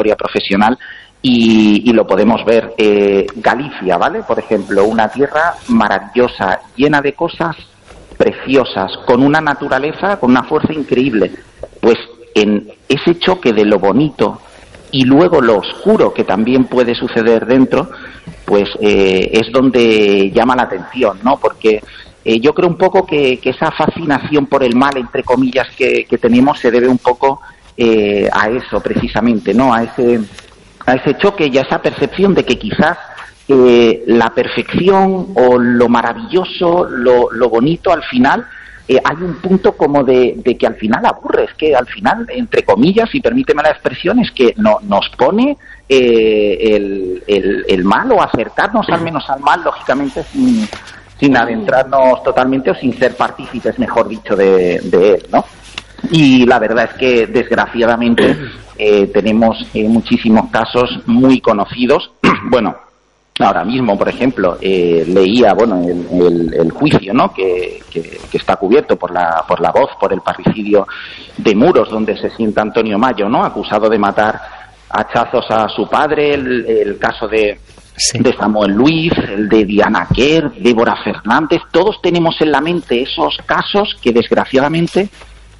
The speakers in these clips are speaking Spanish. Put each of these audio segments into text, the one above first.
historia profesional y lo podemos ver. Galicia, ¿vale? Por ejemplo, una tierra maravillosa, llena de cosas preciosas, con una naturaleza, con una fuerza increíble. Pues en ese choque de lo bonito y luego lo oscuro que también puede suceder dentro, pues es donde llama la atención, ¿no? Porque yo creo un poco que esa fascinación por el mal, entre comillas, que tenemos se debe un poco a eso precisamente, ¿no? A ese choque y a esa percepción de que quizás la perfección o lo maravilloso, lo bonito al final, hay un punto como de que al final aburre, es que al final, entre comillas, y permíteme la expresión, es que nos pone el mal, o acercarnos al menos al mal, lógicamente sin adentrarnos totalmente o sin ser partícipes, mejor dicho, de él, ¿no? Y la verdad es que desgraciadamente tenemos muchísimos casos muy conocidos. Bueno, ahora mismo, por ejemplo, leía, bueno, el juicio, ¿no? que está cubierto por la Voz por el parricidio de Muros, donde se sienta Antonio Mayo, ¿no? Acusado de matar a hachazos a su padre, el caso de Samuel Luis, el de Diana Kerr, Débora Fernández. Todos tenemos en la mente esos casos que desgraciadamente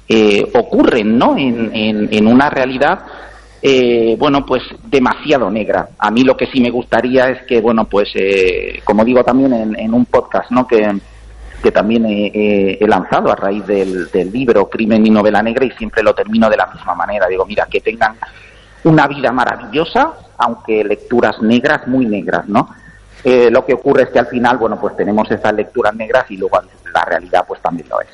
ocurren, ¿no? En una realidad bueno, pues demasiado negra. A mí lo que sí me gustaría es que, bueno, pues como digo también en un podcast, ¿no? que también he lanzado a raíz del libro Crimen y Novela Negra, y siempre lo termino de la misma manera. Digo, mira, que tengan una vida maravillosa, aunque lecturas negras, muy negras, ¿no? Lo que ocurre es que al final, bueno, pues tenemos esas lecturas negras y luego la realidad pues también lo es.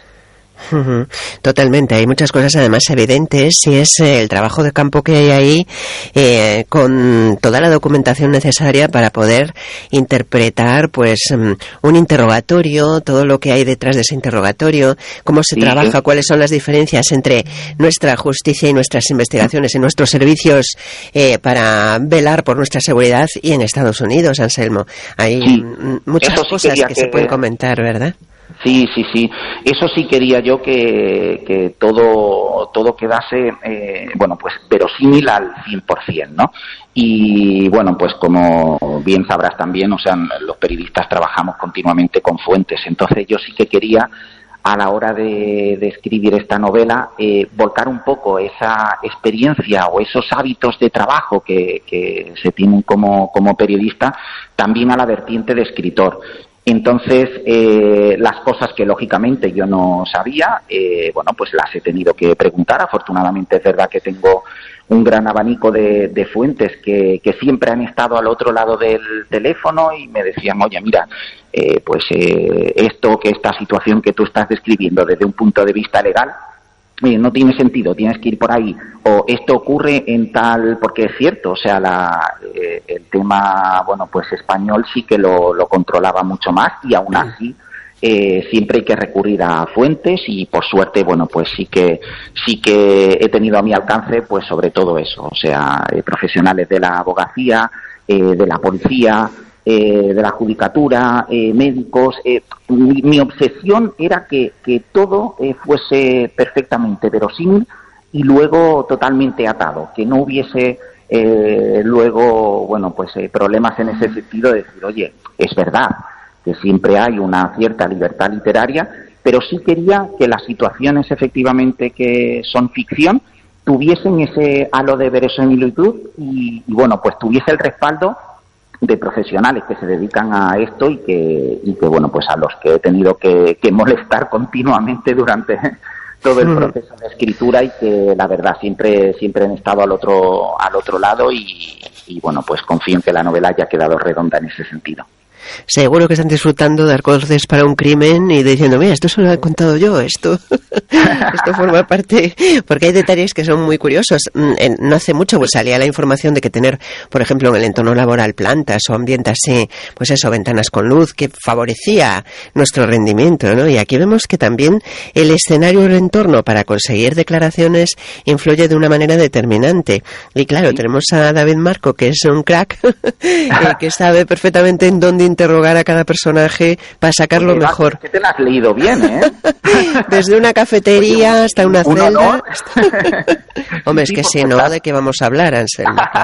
Totalmente, hay muchas cosas además evidentes, y es el trabajo de campo que hay ahí, con toda la documentación necesaria para poder interpretar pues un interrogatorio, todo lo que hay detrás de ese interrogatorio, cómo se trabaja, cuáles son las diferencias entre nuestra justicia y nuestras investigaciones y nuestros servicios para velar por nuestra seguridad, y en Estados Unidos, Anselmo. Hay muchas cosas que se pueden comentar, ¿verdad? Sí. Eso sí quería yo que todo quedase, bueno, pues verosímil al 100%, ¿no? Y bueno, pues como bien sabrás también, o sea, los periodistas trabajamos continuamente con fuentes. Entonces yo sí que quería, a la hora de escribir esta novela, volcar un poco esa experiencia o esos hábitos de trabajo que se tienen como periodista, también a la vertiente de escritor. Entonces, las cosas que lógicamente yo no sabía, bueno, pues las he tenido que preguntar. Afortunadamente es verdad que tengo un gran abanico de fuentes que siempre han estado al otro lado del teléfono y me decían, oye, mira, pues esta situación que tú estás describiendo desde un punto de vista legal, no tiene sentido, tienes que ir por ahí, o esto ocurre en tal, porque es cierto, o sea, el tema, bueno, pues español sí que lo controlaba mucho más, y aún así siempre hay que recurrir a fuentes, y por suerte, bueno, pues sí que he tenido a mi alcance, pues sobre todo eso, o sea, profesionales de la abogacía, de la policía, de la judicatura, médicos. Mi obsesión era que todo fuese perfectamente verosímil y luego totalmente atado, que no hubiese luego, bueno, pues problemas en ese sentido de decir, oye, es verdad que siempre hay una cierta libertad literaria, pero sí quería que las situaciones efectivamente que son ficción tuviesen ese halo de verosimilitud y bueno, pues tuviese el respaldo de profesionales que se dedican a esto y que bueno, pues a los que he tenido que molestar continuamente durante todo el proceso de escritura, y que la verdad siempre han estado al otro lado, y bueno, pues confío en que la novela haya quedado redonda en ese sentido. Seguro que están disfrutando de Arcoces para un crimen y diciendo, mira, esto se lo he contado yo, esto forma parte, porque hay detalles que son muy curiosos. No hace mucho pues salía la información de que tener, por ejemplo, en el entorno laboral plantas o ambiente así, pues eso, ventanas con luz, que favorecía nuestro rendimiento, ¿no? Y aquí vemos que también el escenario del entorno para conseguir declaraciones influye de una manera determinante. Y claro, tenemos a David Marco, que es un crack, que sabe perfectamente en dónde interrogar a cada personaje para sacarlo mejor. Que te lo has leído bien, ¿eh? Desde una cafetería hasta una celda. Hombre, es que si no, ¿de qué vamos a hablar, Anselmo?